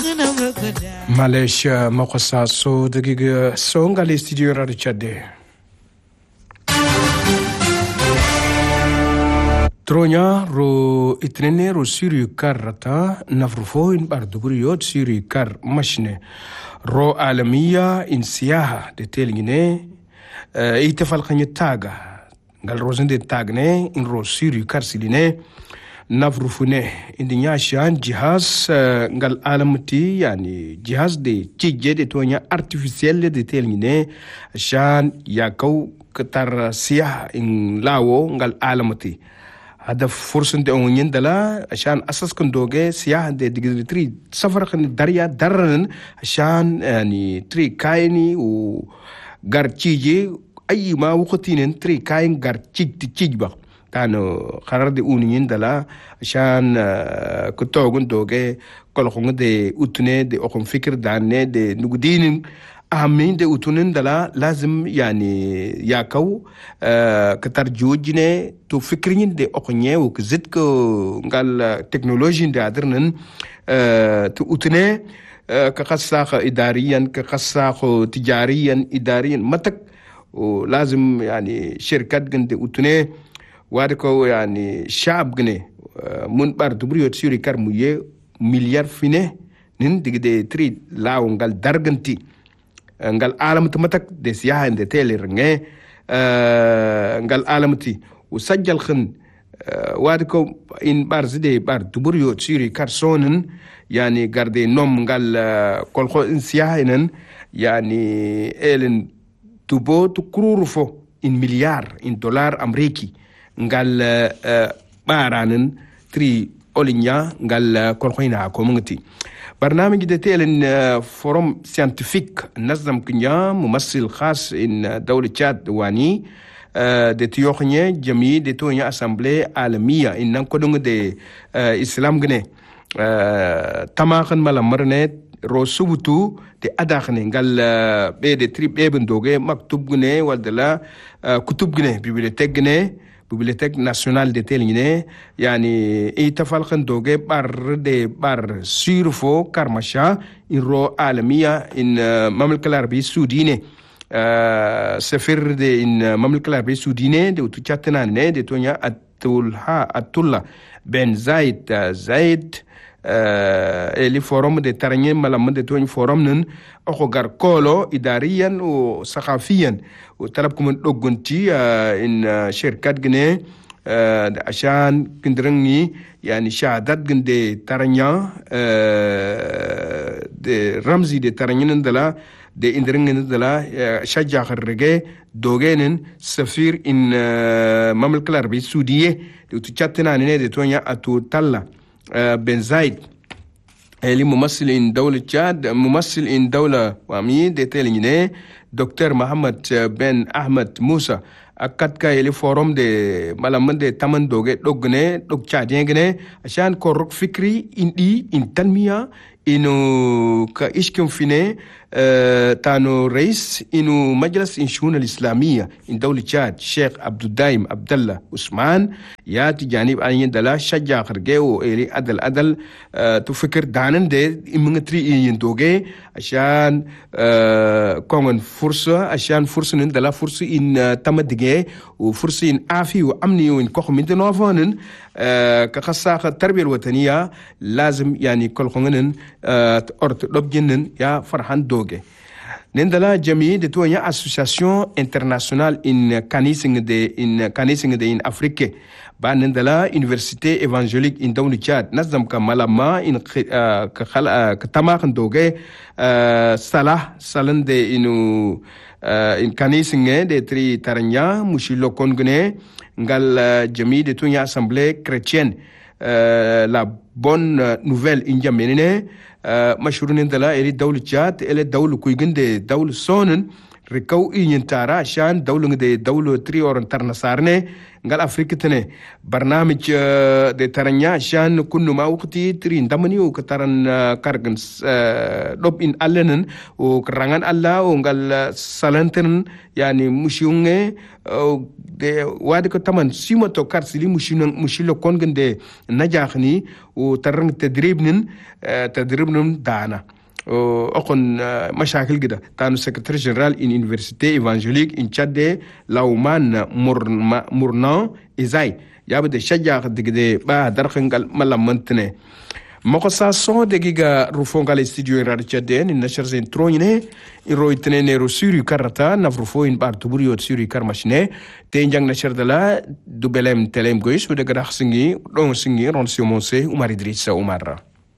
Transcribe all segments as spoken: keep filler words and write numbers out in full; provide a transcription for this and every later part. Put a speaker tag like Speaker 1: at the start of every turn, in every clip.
Speaker 1: Malaysia makosa so dagiga so ngali studio radio chade Tronya ro itnene ro siri karata nafrufo in barduguriyot siri kar mashne ro alamiya in siyaha de telingine itafal khanye taga ngal rozende tagne in ro siri kar siline nafrufune indi nyashan jihaz ngal alamti yani jihaz de cije de tonya artificiel de telingine shan yakau katar siyaha in lawo ngal alamti هذا فرصة أونين دلا عشان أساس كندوجة سياحة دي دي تري سفر خن دريا درن عشان يعني تري كايني و غارتشيجي أي ما وقتين تري كاين غارتشيج تشيج بق كانوا قرار دي أونين دلا عشان كتوع كندوجة كل خون دي أتنى دي أخون فكر دانة دي نقدين أهمين دي أتونين دلا لازم يعني ياكو آه كترجوجني تو فكرين دي أقنية وكزد كو قال تكنولوجيا دي عدرنن آه تو أتوني آه كقصاخ إداريا كقصاخ تجاريا إداريا متك ولازم يعني شركات دي أتوني وادكو يعني شعب جني آه من بار دبريو تسيري كارموية مليار فينه نين دي دي تري لاو قال درجنتي ngal alamti matak de siyaha inde teler nge ngal alamti usajjal khin wadi ko in barzide bar duburyo tsiri karsonen yani garde nom ngal kolko in siyaha inen yani elen tubo tu kururfo in milliard in dollar amriki ngal baranen tri olinya ngal kolko ina ko mungti برنامج دتيل فورم سيانتيفيك نظم كنيا ممثل خاص إن دولة تشاد واني دتيوخني جميع دتونيا أسامبلي عالمية إن نكونوا دي إسلام جنة تماخن ملامرنة روسوبتو دي أداخني قال بيد تريب ابن دوغي مكتوب جنة والدلا كتب جنة بيبليتك جنة بيبليتك ناسيونال دي تيليني يعني اي تفالخن دوغي بار دي بار سيرفو كارماشا ان رو عالمية ان مملكة العربية السعودية سفر دي ان مملكة العربية السعودية دي وتشاتنا ني دي تونيا اتولها اتولا بن زايد زايد اللي فورم دي ترانين ملام دي توني فورم نن اخو غار كولو اداريا وثقافيا وطلبكم من دوغنتي ان شركات جنيه عشان كندرني يعني شهادات جندي ترانيا دي رمزي دي ترانين دلا دي اندرنين دلا شجع خرجه دوغينن سفير ان مملكة العربية السعودية دي تشاتنا ني دي تونيا اتو تلا بن زايد اللي ممثل إن دولة تشاد ممثل إن دولة وامي ديتيليني دكتور محمد بن أحمد موسى أكاد كايلي فورم دي ملامن دي تمن دوغي دوغني دوغ تشادينغني عشان كورك فكري إن دي إن تنمية إنو كإشكم فيني آه تانو رئيس إنو مجلس إنشون الإسلامية إن دولة تشاد شيخ عبد الدايم عبد الله عثمان ياتي جانب أن دلا شجع خرجيو إلي أدل أدل آه تفكر دانن دي إمغتري يندوغي عشان آه كون فرصة عشان فرصة ندلا فرصة إن آه تمدجي وفرصة إن عافي وأمني وإن كوخ من تنوافون آه كخصاخ التربية الوطنية لازم يعني كل خونن آه أرت لبجنن يا فرحان دوغي نندلا جميع de to ya association internationale in kanising de in kanising de in Afrique ba nindala université évangélique in dawni Tchad nazam ka malama in ka khala ka tamakh doge salah salan de inu in kanising de tri taranya mushilo kongne ngal jami de to ya assemblée chrétienne la bonne nouvelle in jamene مشهورين دلا إلى دولة جاد إلى دولة كويجند دولة سونن rikau inyin tara shan dawlung de dawlo tri or tarna sarne ngal afrika tene barnamij de taranya shan kunnu ma waqti tri ndamani o kataran kargan dob in allenen o karangan alla o ngal salanten yani mushunge de wadi ko taman simoto karsili mushinon mushilo kongende najakhni o tarang tadribnin tadribnin dana أقن مشاكل كده كانوا سكرتير جنرال إن يونيفرسيتي إيفانجيليك إن تشاد لومان مرنا مرنا إزاي يابد شجع كده با درخن قال ملا منتنه مقصا صو دقيقة رفون قال استديو إن راد تشادين إن نشر زين ترونيه إروي تنين رو سوري كارتا نفرفو إن بار تبوريو سوري كارماشنه تنجان نشر دلا دوبلم تلم قويس وده قدر سنجي رون سنجي رون سيومونسي ومار إدريس ومارا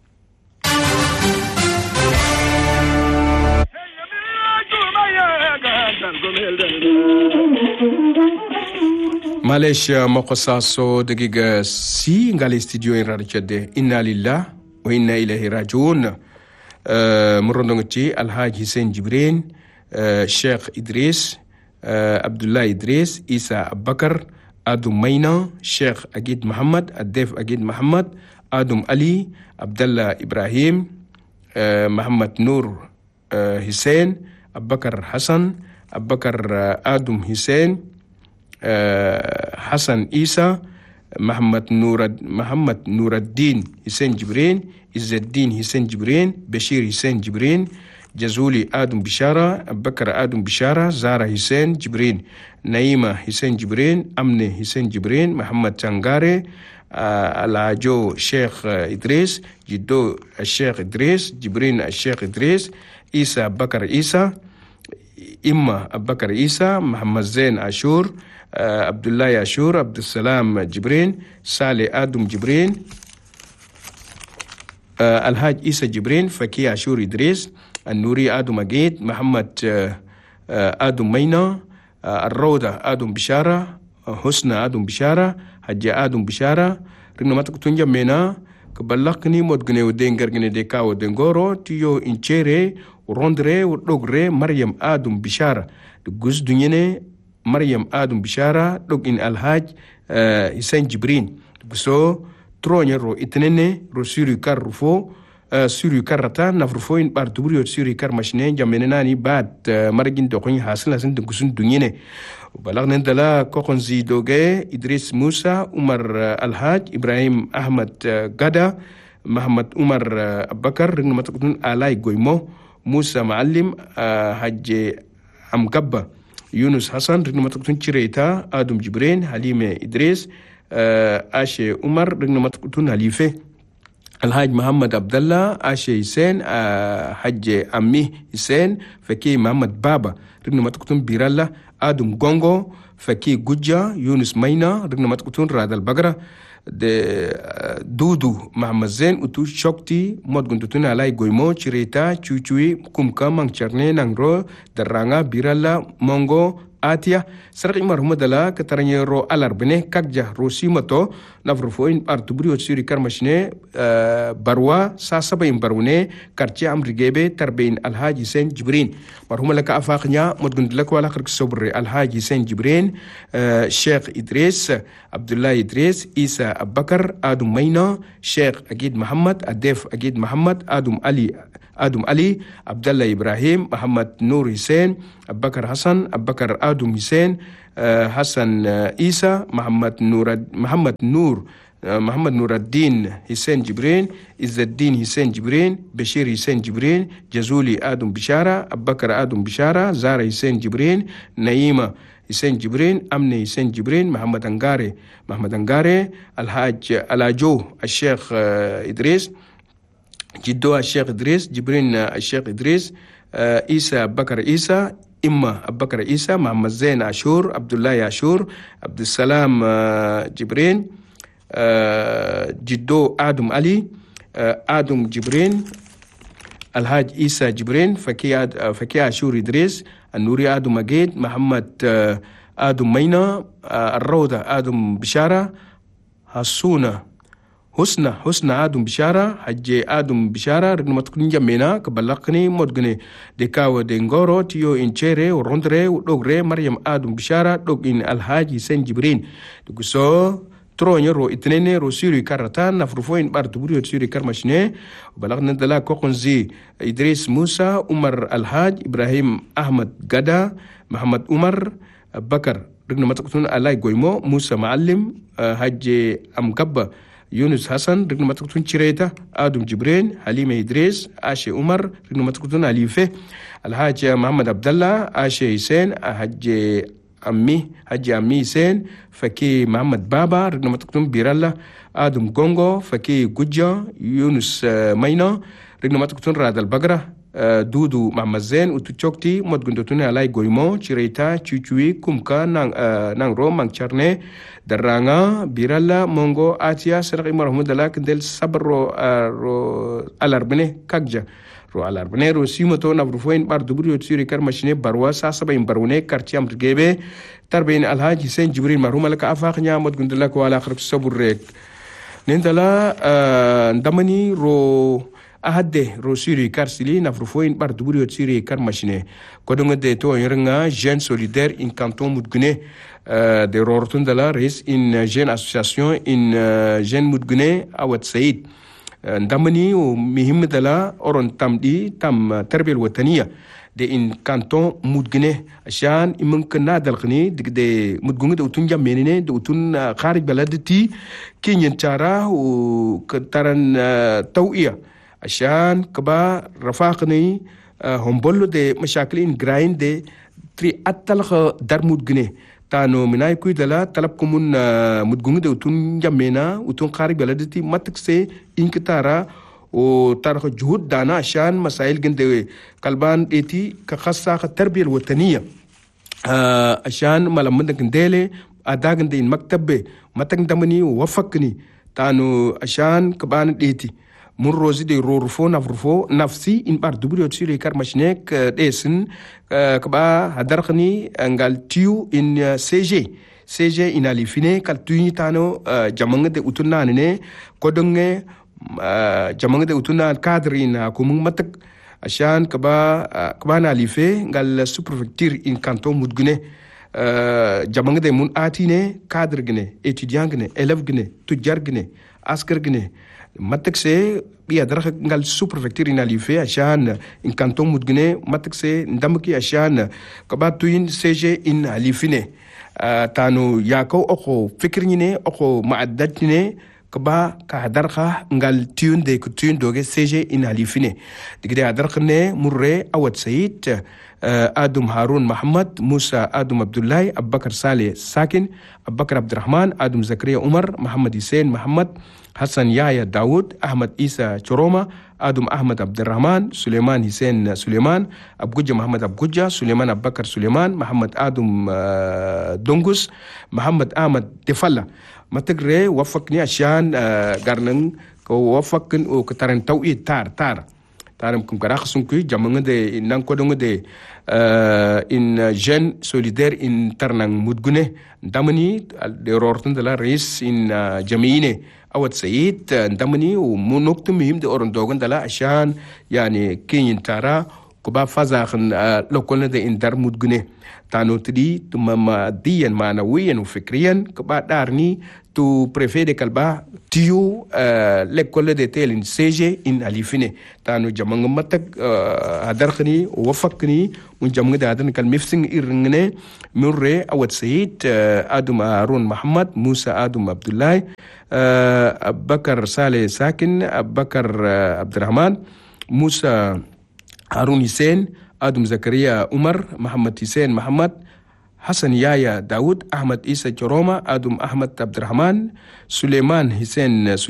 Speaker 1: Malaysia mokosaso dagiga si ngali studio in radicade inna lillah wa inna ilaihi rajiun murondongti alhaji Hussein Jibrin Sheikh Idris Abdullah Idris Isa Abakar Adum Maina Sheikh Agid Muhammad Adef Agid Muhammad Adum Ali Abdullah Ibrahim Muhammad Nur Hussein Abakar Hassan Abakar Adum Hussein Hassan Isa Muhammad Nurad Muhammad Nuruddin Hussein Jibrin Izzeddin Hussein Jibrin Bashir Hussein Jibrin Jazuli Adum Bishara Abakar Adum Bishara Zara Hussein Jibrin Naima Hussein Jibrin Amne Hussein Jibrin Muhammad Tangare Alajo Sheikh Idris Jiddo Sheikh Idris Jibrin Sheikh Idris Isa Abakar Isa Imma Abakar Isa Muhammad Zain Ashur Abdullah Ashur Abdul Salam Jibrin Saleh Adum Jibrin Alhaj Isa Jibrin Faki Ashur Idris An-Nuri Adum Agid Muhammad Adum Maina Ar-Rawda Adum Bishara Husna Adum Bishara Hajja Adum Bishara Rinna matak tunja mena kabalakni modgne udengar gene de kawo dengoro tiyo inchere rondre dogre Maryam Adum Bishara gus dunyene Maryam Adum Bishara dog in Alhaj Hussein Jibrin so tronya ro itnene ro suri karrufo suri karrata nafrufo in bar tuburi suri kar mashne jamenani bat margin dokon hasla sin gusun dunyene balagnen dala kokon zidoge Idris Musa Umar Alhaj Ibrahim Ahmad Gada Muhammad Umar Abakar ring matakun alai goymo Musa Maalim Hajj Amgabba Yunus Hassan ring matakun Chireta Adum Jibrin Halime Idris Ashe Umar ring matakun Halife Alhaj Muhammad Abdullah Ashe Hussein Hajj Ammi Hussein Faki Muhammad Baba ring matakun Biralla Adum Gongo Faki Gujja Yunus Maina ring matakun Radal Bagra de Dudu Muhammad Zain utu Shokti modguntutuna alai goymo Chireta Chuchui Kumka Mangcharne Nangro Daranga Biralla Mongo Atia Sarak Imar Humadala Kataranye Ro Alarbene Kakja Rosi Mato Navrufo in Artubri Suri Karmashne Barwa Sasaba in Barune Kartia Amrigebe Tarbein Alhaji Hussein Jibrin Marhumalaka Afaknya Modgundlak wala Kirk Sobre Alhaji Hussein Jibrin Sheikh Idris Abdullah Idris Isa Abakar Adum Maina Sheikh Agid Muhammad Adef Agid Muhammad Adum Ali Adum Ali Abdullah Ibrahim Muhammad Nur Hussein Abakar Hassan Abakar Adum Hussein Hassan Isa Muhammad Nur Muhammad Nur Muhammad Nuruddin Hussein Jibrin Izzeddin Hussein Jibrin Bashir Hussein Jibrin Jazuli Adum Bishara Abakar Adum Bishara Zara Hussein Jibrin Naima Hussein Jibrin Amne Hussein Jibrin Muhammad Angare Muhammad Angare Alhaj Alajo Sheikh Idris Jiddo Sheikh Idris Jibrin Sheikh Idris Isa Abakar Isa Imma Abakar Isa Muhammad Zain Ashur Abdullah Ashur Abdul Salam Jibrin Jiddo Adum Ali Adum Jibrin Alhaj Isa Jibrin Faki Ashur Idris An-Nuri Adum Agid Muhammad Adum Maina Ar-Rawda Adum Bishara Hasuna husna husna adum bishara hajje adum bishara rigna matkun jamena kabalakni modgne de kawa de ngoro tiyo in chere rondre dogre maryam adum bishara dog in alhaji sen jibrin duguso tronyo ro itnene ro siri karatan nafrufo in bar tuburi siri karmashne balagna dala kokonzi idris musa umar alhaj ibrahim ahmad gada muhammad umar bakar rigna matkun alay goymo musa maalim hajje amgabba Yunus Hassan rigna matkutun Chireta Adum Jibrin Halima Idris Ashe Umar rigna matkutun Alife Alhaji Muhammad Abdallah Ashe Hussein Haji Ammi Haji Ammi Hussein Faki Muhammad Baba rigna matkutun Biralla Adum Gongo Faki Gujja Yunus Maina rigna matkutun Radal Bagra Dudu Muhammad Zain utu chokti mod gundotune alay goymo Chireta Chuchui Kumka nang nang ro mang charne daranga biralla mongo atia sarak imar humdala kendel sabro ro alarbene kagja ro alarbene ro simoto na brufoin bar duburi otsiri kar machine barwa sa saba im barune karti am gebe tarbein alhaji sen jibril marhum alaka afaqnya mod gundala ko ala kharf saburrek nindala ndamani ro ahade ro siri kar sili na brufoin bar duburi otsiri kar machine kodonga de to yrenga jeune solidaire in canton mudgune Uh, de rortun dala res in uh, jeune association in uh, jeune mudgune awat said uh, ndamani o mihim dala oron tamdi tam uh, tarbiyal wataniya de in canton mudgune ashan imun kana dalqni de mudgunga de utun jammenine de utun uh, kharij baladati kinyen tara o taran uh, tawiya ashan kaba rafaqni uh, hombollo de mashakil in grind de tri atalqa dar mudgune tano minay kuy dala talab kumun mudgungu de utun jamena utun qari baladati matkse inkitara o tarikh juhud dana ashan masail gende kalban eti ka khassa ka tarbiyal wataniya ashan malamanda gendele adagande in maktabbe matak damani wafakni tano ashan kaban eti mun rozi de rorfo nafrufo nafsi in bar dubri otsiri kar machnek desin kaba hadarkhni ngal tiu in cg cg in alifine kal tuini tano jamanga de utunna ne kodonge jamanga de utunna cadre in kumung matak ashan kaba kaba na alife ngal superfecture in canton mudgune jamanga de mun atine cadre gene étudiant gene élève gene tujar gene askar gene matakse biya daraka ngal superfecture in alife ashan in canton mudgune matakse ndamki ashan kabatuin cg in alifine tanu yako oko fikirnyine oko maaddatine kaba ka daraka ngal tune de kutune doge cg in alifine digde adarkne murre awat sayid Adum Harun Muhammad Musa Adum Abdullahi Abubakar Saleh Sakin Abubakar Abdurrahman Adum Zakaria Umar Muhammad Hussein Muhammad Hassan Yahya Daud Ahmad Isa Choroma Adum Ahmad Abdurrahman Suleiman Hussein Suleiman Abguja Muhammad Abguja Suleiman Abubakar Suleiman Muhammad Adum uh, Dongus Muhammad Ahmad Defalla matagre wafakni ashan uh, garnang ko wafakin o kataran tawid tar tar taram kum kara khsunku jamanga de nan ko donga de uh, in uh, jeune solidaire in tarnang mudgune ndamani de rortun de la rais in uh, jamiine awat sayid ndamani o monoktum him de oron dogan dala ashan yani kinyin tara ko ba faza khan uh, lokol de in dar mudgune tano tidi tumama diyan manawiyan wa fikriyan ko ba darni tu prefere kalba tiu uh, l'école de tel in cg in alifine tanu jamanga matak uh, hadarkhni wafakni mun jamanga da hadan kal mifsing irngne murre awat sayid uh, adum harun muhammad musa adum abdullah uh, abubakar saleh sakin abubakar uh, abdurrahman musa harun hussein adum zakaria umar muhammad hussein muhammad Hassan Yahya Daud Ahmad Isa Choroma Adum Ahmad Abdurrahman Suleiman Hussein